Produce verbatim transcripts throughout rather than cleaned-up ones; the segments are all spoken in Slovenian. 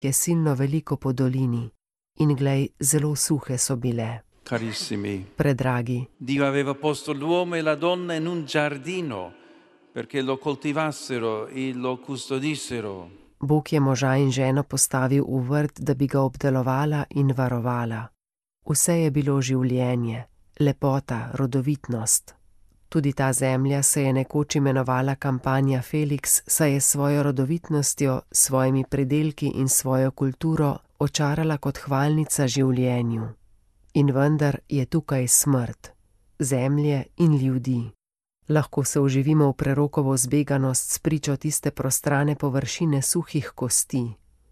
je silno veliko po dolini in glej, zelo suhe so bile. Carissimi, Predragi, Dio aveva posto l'uomo e la donna in un giardino perché lo coltivassero e lo custodissero. Bog je moža in ženo postavil v vrt, da bi ga obdelovala in varovala. Vse je bilo življenje, lepota, rodovitnost. Tudi ta zemlja se je nekoč imenovala Campania Felix, saj je svojo rodovitnostjo, svojimi pridelki in svojo kulturo očarala kot hvalnica življenju. In vendar je tukaj smrt, zemlje in ljudi. Lahko se uživimo v prerokovo zbeganost spričo tiste prostrane površine suhih kosti.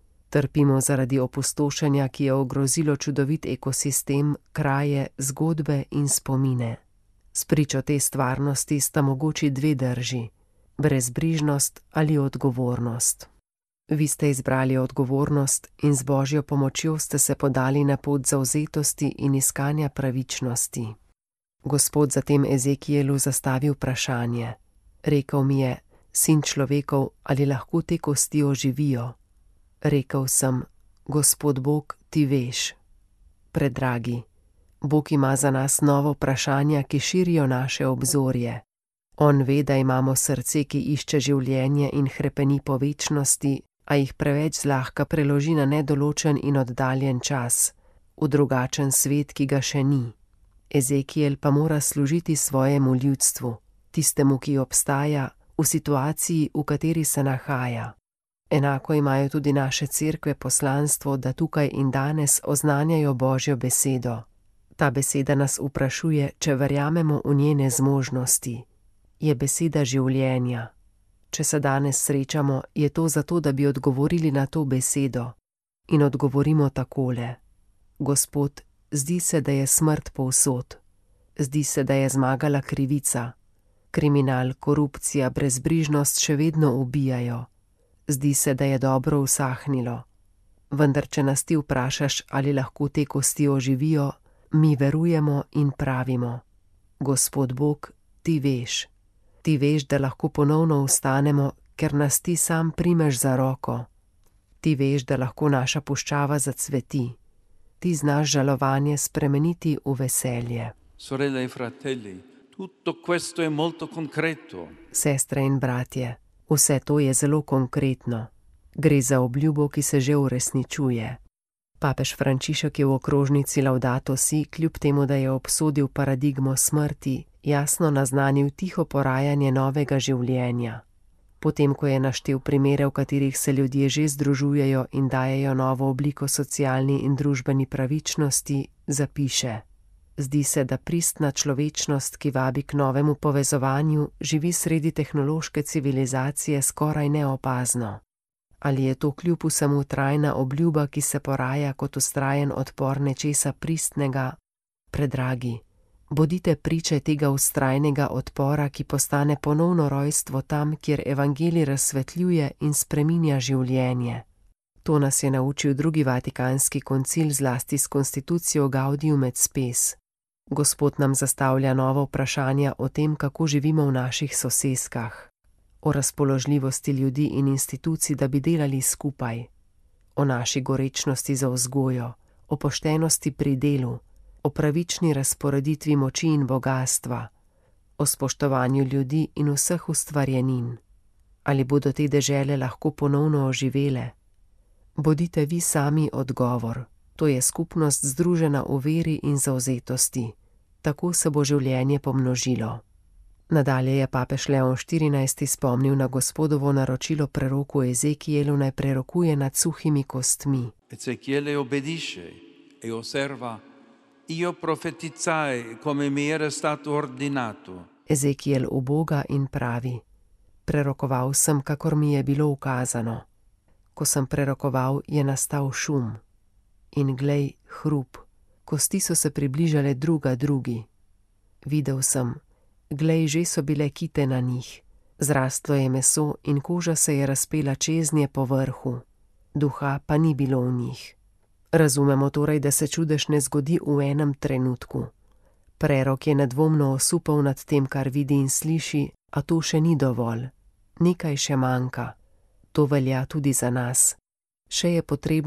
Trpimo zaradi opustošenja, ki je ogrozilo čudovit ekosistem, kraje, zgodbe in spomine. Spričo te stvarnosti sta mogoči dve drži, brezbrižnost ali odgovornost. Vi ste izbrali odgovornost in z Božjo pomočjo ste se podali na pot zavzetosti in iskanja pravičnosti. Gospod zatem Ezekielu zastavi vprašanje. Rekel mi je, sin človekov, ali lahko te kosti oživijo? Rekel sem, Gospod Bog, ti veš. Predragi, Bog ima za nas novo vprašanja, ki širijo naše obzorje. On ve, da imamo srce, ki išče življenje in hrepeni po večnosti, a jih preveč zlahka preloži na nedoločen in oddaljen čas, v drugačen svet, ki ga še ni. Ezekiel pa mora služiti svojemu ljudstvu, tistemu, ki obstaja, v situaciji, v kateri se nahaja. Enako imajo tudi naše cerkve poslanstvo, da tukaj in danes oznanjajo Božjo besedo. Ta beseda nas vprašuje, če verjamemo v njene zmožnosti. Je beseda življenja. Če se danes srečamo, je to zato, da bi odgovorili na to besedo. In odgovorimo takole. Gospod, zdi se, da je smrt povsod. Zdi se, da je zmagala krivica. Kriminal, korupcija, brezbrižnost še vedno ubijajo. Zdi se, da je dobro usahnilo. Vendar, če nas ti vprašaš, ali lahko te kosti oživijo, mi verujemo in pravimo. Gospod Bog, ti veš. Ti veš, da lahko ponovno vstanemo, ker nas ti sam primeš za roko. Ti veš, da lahko naša puščava zacveti. Ti znaš žalovanje spremeniti v veselje. Sorelle e fratelli, tutto questo è molto concreto. Sestre in bratje, vse to je zelo konkretno. Gre za obljubo, ki se že uresničuje. Papež Frančišek je v okrožnici Laudato Si, kljub temu, da je obsodil paradigmo smrti, jasno naznanil tiho porajanje novega življenja. Potem, ko je naštel primere, v katerih se ljudje že združujejo in dajejo novo obliko socialni in družbeni pravičnosti, zapiše: Zdi se, da pristna človečnost, ki vabi k novemu povezovanju, živi sredi tehnološke civilizacije skoraj neopazno. Ali je to kljub vsemu trajna obljuba, ki se poraja kot vztrajen odpor nečesa pristnega? Predragi, bodite priče tega vztrajnega odpora, ki postane ponovno rojstvo tam, kjer evangelij razsvetljuje in spreminja življenje. To nas je naučil drugi vatikanski koncil zlasti s konstitucijo Gaudium et Spes. Gospod nam zastavlja nova vprašanja o tem, kako živimo v naših soseskah. O razpoložljivosti ljudi in institucij, da bi delali skupaj, o naši gorečnosti za vzgojo, o poštenosti pri delu, o pravični razporeditvi moči in bogastva, o spoštovanju ljudi in vseh ustvarjenin. Ali bodo te dežele lahko ponovno oživele? Bodite vi sami odgovor, to je skupnost združena v veri in zavzetosti. Tako se bo življenje pomnožilo. Nadalje je papež Leon štirinajsti spomnil na Gospodovo naročilo preroku Ezekielu, naj prerokuje nad suhimi kostmi. Ezechiele obbedisce e osserva: Io profetizzai come mi era stato ordinato. Ezekiel uboga in pravi: Prerokoval sem, kakor mi je bilo ukazano. Ko sem prerokoval, je nastal šum. In glej, hrup, kosti so se približale druga drugi. Videl sem, glej, že so bile kite na njih. Zrastlo je meso in koža se je razpela čeznje po vrhu. Duha pa ni bilo v njih. Razumemo torej, da se čudež ne zgodi v enem trenutku. Prerok je nedvomno osupal nad tem, kar vidi in sliši, a to še ni dovolj. Nekaj še manjka. To velja tudi za nas. Še je potrebno